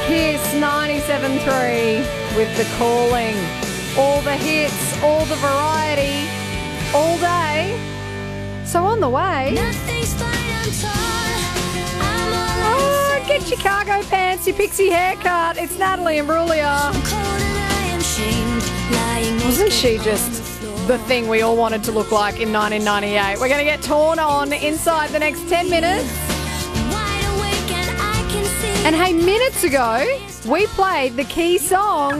Kiss 97.3 with The Calling. All the hits, all the variety, all day. So on the way... Oh, get your cargo pants, your pixie haircut. It's Natalie Imbruglia. Wasn't she just the thing we all wanted to look like in 1998? We're going to get torn on inside the next 10 minutes. And hey, minutes ago, we played the key song.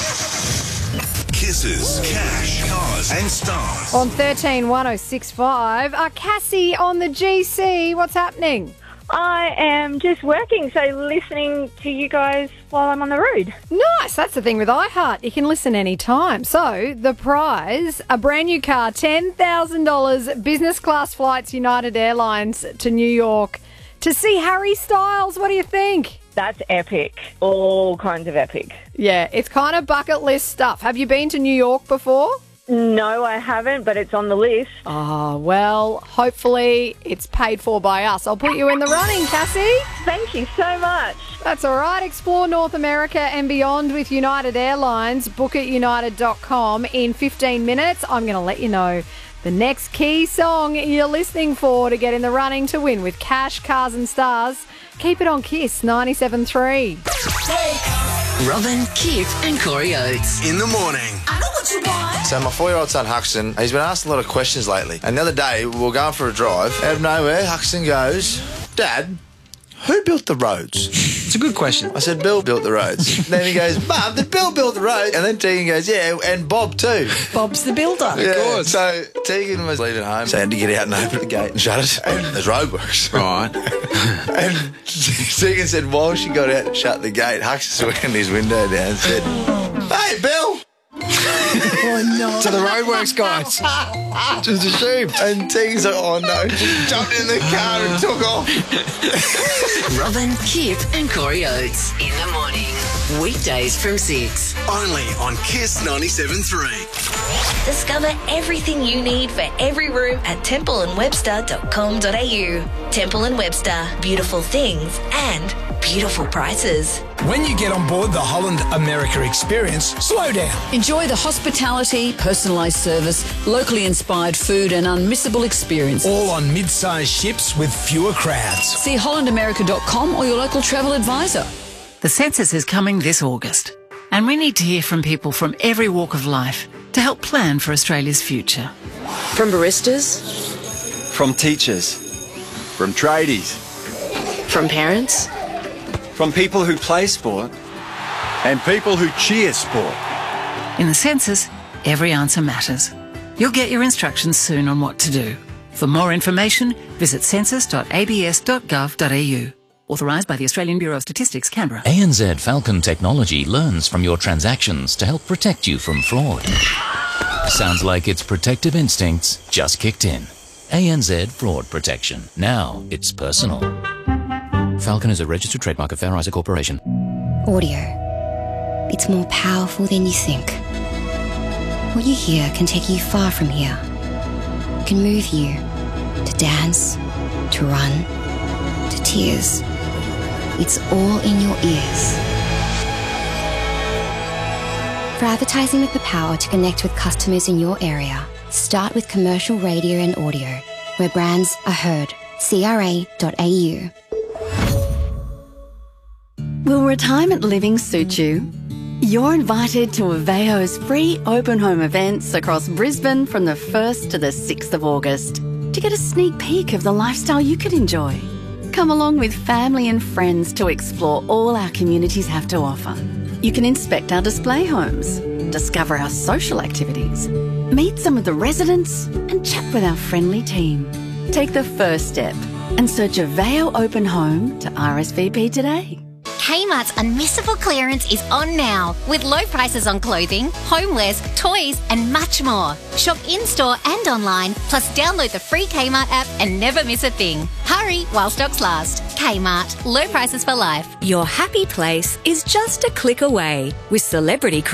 Kisses, cash, cars and stars. On 131065. Cassie on the GC. What's happening? I am just working, so listening to you guys while I'm on the road. Nice. That's the thing with iHeart. You can listen anytime. So the prize, a brand new car, $10,000, business class flights, United Airlines to New York to see Harry Styles. What do you think? That's epic. All kinds of epic. Yeah, it's kind of bucket list stuff. Have you been to New York before? No, I haven't, but it's on the list. Oh, well, hopefully it's paid for by us. I'll put you in the running, Cassie. Thank you so much. That's all right. Explore North America and beyond with United Airlines. Book at united.com. In 15 minutes, I'm going to let you know the next key song you're listening for to get in the running to win with cash, cars and stars. Keep it on Kiss 97.3. Robin, Kip and Corey Oates. In the morning. I know what you want. So my 4-year-old son, Huxton, he's been asked a lot of questions lately. And the other day, we were going for a drive. Out of nowhere, Huxton goes, "Dad, who built the roads?" It's a good question. I said, "Bill built the roads." Then he goes, "Mum, did Bill build the roads?" And then Tegan goes, "Yeah, and Bob too." Bob's the builder. Yeah, Of course. So Tegan was leaving home, so I had to get out and open the gate and shut it. And there's roadworks. Right. And Tegan said, while she got out and shut the gate, Huxton went his window down and said, "Hey, Bill." Oh, no. To the roadworks guys. Just assumed. And Tegan's like, "Oh no," just jumped in the car and took off. Robin, Kip and Corey Oates. In the morning. Weekdays from 6. Only on Kiss 97.3. Discover everything you need for every room at templeandwebster.com.au. Temple & Webster. Beautiful things and beautiful prices. When you get on board the Holland America experience, slow down. Enjoy the hospitality, personalised service, locally inspired food and unmissable experience. All on mid-sized ships with fewer crowds. See hollandamerica.com or your local travel advisor. The census is coming this August, and we need to hear from people from every walk of life to help plan for Australia's future. From baristas, from teachers, from tradies, from parents, from people who play sport, and people who cheer sport. In the census, every answer matters. You'll get your instructions soon on what to do. For more information, visit census.abs.gov.au. Authorised by the Australian Bureau of Statistics, Canberra. ANZ Falcon Technology learns from your transactions to help protect you from fraud. Sounds like its protective instincts just kicked in. ANZ Fraud Protection. Now it's personal. Falcon is a registered trademark of Fair Isaac Corporation. Audio. It's more powerful than you think. What you hear can take you far from here. It can move you to dance, to run, to tears. It's all in your ears. For advertising with the power to connect with customers in your area, start with commercial radio and audio, where brands are heard. CRA.au. Will retirement living suit you? You're invited to Aveo's free open home events across Brisbane from the 1st to the 6th of August to get a sneak peek of the lifestyle you could enjoy. Come along with family and friends to explore all our communities have to offer. You can inspect our display homes, discover our social activities, meet some of the residents and chat with our friendly team. Take the first step and search Aveo Open Home to RSVP today. Kmart's Unmissable Clearance is on now with low prices on clothing, homewares, toys and much more. Shop in-store and online, plus download the free Kmart app and never miss a thing. Hurry while stocks last. Kmart. Low prices for life. Your happy place is just a click away with celebrity